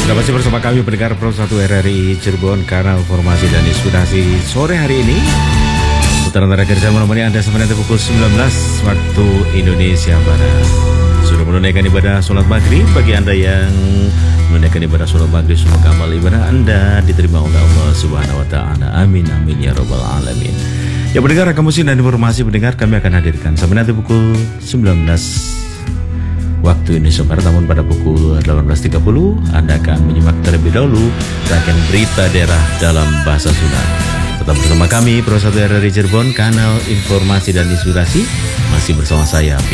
Sudah masih bersama kami pendengar Pro 1 RRI Cirebon, kanal informasi dan inspirasi sore hari ini. Putaran terakhir saya menemani Anda sampai nanti pukul 19 waktu Indonesia Barat. Sudah menunaikan ibadah sholat maghrib. Bagi Anda yang menunaikan ibadah sholat maghrib, semoga amal ibadah Anda diterima oleh Allah Subhanahu Wa Taala. Amin amin ya robbal alamin. Ya pendengar, ragam musik dan informasi pendengar kami akan hadirkan sampai nanti pukul 19 waktu Indonesia Barat. Namun pada pukul 18.30 Anda akan menyimak terlebih dahulu rangkaian berita daerah dalam bahasa Sunda. Tetap bersama kami Pro 1 RRI Cirebon, kanal informasi dan inspirasi. Masih bersama saya,